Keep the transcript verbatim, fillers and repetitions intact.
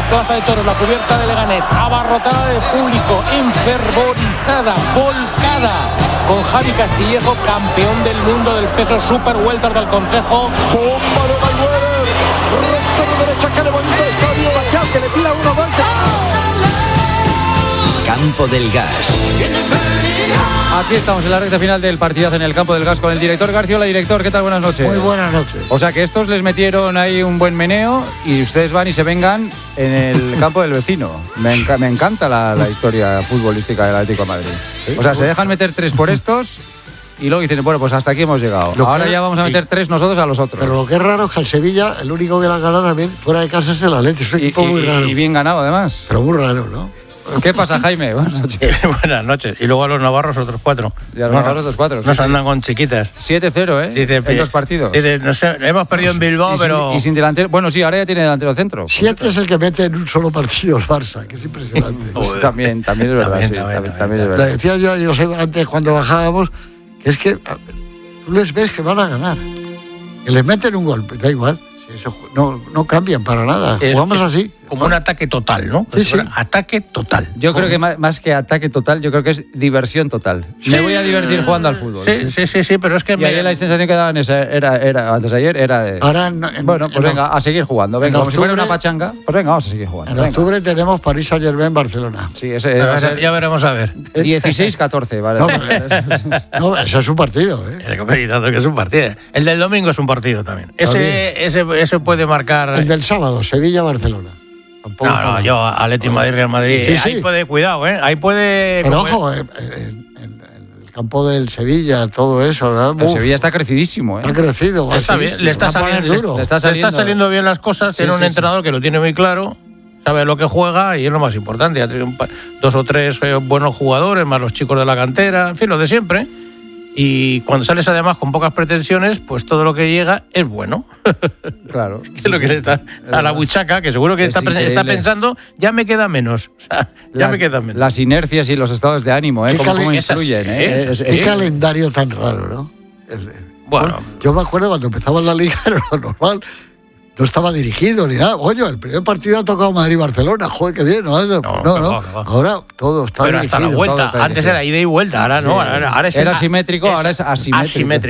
Plaza de Toros, la cubierta de Leganés, abarrotada de público, enfervorizada, volcada, con Javi Castillejo, campeón del mundo del peso super welter del Consejo. ¡Bomba de Mayweather! ¡Recto de derecha que levanta el estadio! ¡Baquial que le tira uno más! Campo del Gas. Aquí estamos en la recta final del partidazo en el Campo del Gas con el director Garciola. Director, ¿qué tal? Buenas noches. Muy buenas noches. O sea que estos les metieron ahí un buen meneo y ustedes van y se vengan en el campo del vecino. Me, enca- me encanta la, la historia futbolística del Atlético de Madrid. O sea, se dejan meter tres por estos y luego dicen, bueno, pues hasta aquí hemos llegado. Lo Ahora que- ya vamos a meter tres nosotros a los otros. Pero lo que es raro es que al Sevilla, el único que la gana también fuera de casa es el Atleti. Es un y, equipo muy y- raro. y bien ganado además. Pero muy raro, ¿no? ¿Qué pasa, Jaime? Buenas noches. Buenas noches. Y luego a los navarros otros cuatro. Y a los navarros otros cuatro, Nos sí, andan con chiquitas. siete cero, ¿eh? Dice, en dos partidos. Dice, no sé, hemos perdido en Bilbao, y, sin, pero... y sin delantero. Bueno, sí, ahora ya tiene delantero centro. Siete es el que mete en un solo partido el Barça, que es impresionante. Pues también, también es verdad. También, sí, también, también, también, también es Le verdad. decía yo a José antes cuando bajábamos, que es que a, tú les ves que van a ganar. Que les meten un golpe, da igual. Si eso, no, no cambian para nada. Es- Jugamos es así. Como un ataque total, ¿no? Sí, sí. Ataque total. Yo creo que más, más que ataque total, yo creo que es diversión total. Sí. Me voy a divertir jugando al fútbol. Sí, sí, sí, sí, pero es que... Y me- ayer la sensación que daban esa era, era, antes de ayer era de... Ahora, en- en- bueno, pues en- venga, a seguir jugando. Venga, en como si fuera octubre- una pachanga, pues venga, vamos a seguir jugando. En venga. octubre tenemos París Saint-Germain Barcelona. Sí, ese va a Ya, ser ya veremos a ver. dieciséis catorce, vale. No, No, eso es un partido, ¿eh? El que es un partido. El del domingo es un partido también. Ese, ese, ese puede marcar... El del sábado, Sevilla-Barcelona. Tampoco No, no, está yo, mal. Atleti, Madrid, Real Madrid. Sí, eh, sí. Ahí puede, cuidado, ¿eh? Ahí puede... Pero como- ojo, eh, en, en- en el campo del Sevilla, todo eso, ¿verdad? El Uf, Sevilla está crecidísimo, ¿eh? ha crecido. Está bien, le está, va a poner saliendo, duro. le está le saliendo- está saliendo bien las cosas, Sí, tiene un sí, entrenador que lo tiene muy claro, sabe lo que juega y es lo más importante. Ha tenido un pa- dos o tres eh, buenos jugadores, más los chicos de la cantera, en fin, lo de siempre. Y cuando sales además con pocas pretensiones, pues todo lo que llega es bueno. Claro. Que es lo que le está a la buchaca, que seguro que Es está, pre- está increíble. pensando, ya me queda menos. O sea, ya Las- me queda menos. Las inercias y los estados de ánimo, ¿eh? Qué Cómo, calen- cómo esas- influyen, ¿eh? esas- Es- Qué es- calendario tan raro, ¿no? El- Bueno. yo me acuerdo cuando empezaba la liga, era lo normal. No estaba dirigido ni nada. Oye, el primer partido ha tocado Madrid-Barcelona. Joder, qué bien. No, no, no. que no. va, que va. Ahora todo está Pero hasta la dirigido. vuelta. todo está Antes dirigido. era ida y vuelta, ahora no. Ahora, ahora es Era a- simétrico, ahora es asimétrico. asimétrico.